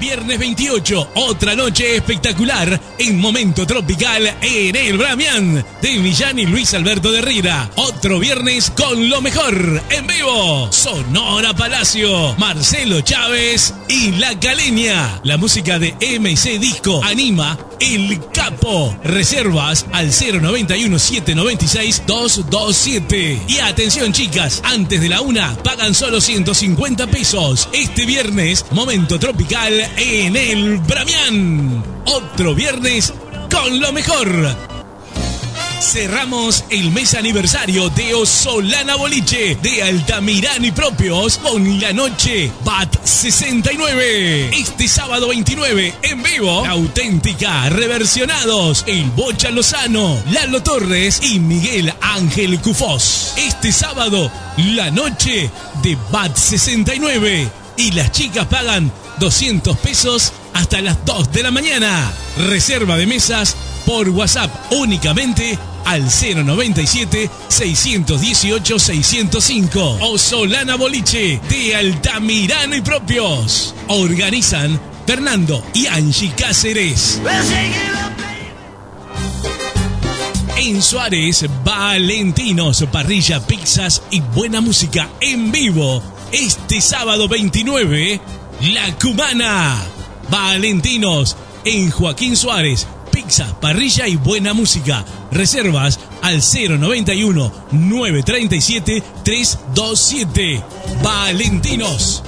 viernes 28, otra noche espectacular en Momento Tropical en el Bramián de Millán y Luis Alberto de Rira. Otro viernes con lo mejor en vivo. Sonora Palacio, Marcelo Chávez y La Caleña. La música de MC Disco anima El Capo. Reservas al 091-796-227. Y atención chicas, antes de la 1 pagan solo 150 pesos. Este viernes, Momento Tropical en el Bramián. Otro viernes con lo mejor. Cerramos el mes aniversario de Osolana Boliche de Altamirano y Propios con la noche BAT 69. Este sábado 29 en vivo, Auténtica, Reversionados, El Bocha Lozano, Lalo Torres y Miguel Ángel Cufós. Este sábado, la noche de BAT 69 y las chicas pagan 200 pesos hasta las 2 de la mañana. Reserva de mesas por WhatsApp únicamente al 097-618-605. Osolana Boliche de Altamirano y Propios. Organizan Fernando y Angie Cáceres. En Suárez, Valentinos, parrilla, pizzas y buena música en vivo. Este sábado 29, La Cumana. Valentinos en Joaquín Suárez. Pizza, parrilla y buena música. Reservas al 091-937-327. Valentinos.